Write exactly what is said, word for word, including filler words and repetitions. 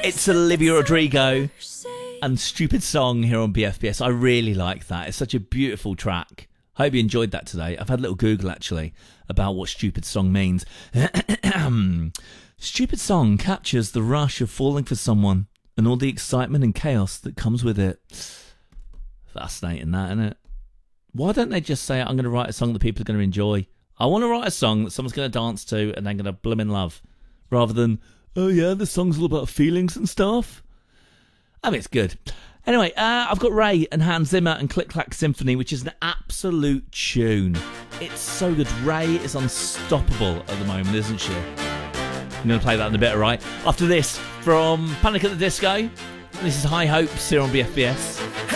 It's Olivia Rodrigo and Stupid Song here on B F B S. I really like that. It's such a beautiful track. Hope you enjoyed that today. I've had a little Google actually about what Stupid Song means. Stupid Song captures the rush of falling for someone and all the excitement and chaos that comes with it. Fascinating, that, isn't it? Why don't they just say, I'm going to write a song that people are going to enjoy? I want to write a song that someone's going to dance to and they're going to bloom in love. Rather than, oh yeah, this song's all about feelings and stuff. I mean, it's good. Anyway, uh, I've got Ray and Hans Zimmer and Click Clack Symphony, which is an absolute tune. It's so good. Ray is unstoppable at the moment, isn't she? I'm going to play that in a bit, right? After this, from Panic at the Disco, this is High Hopes here on B F B S.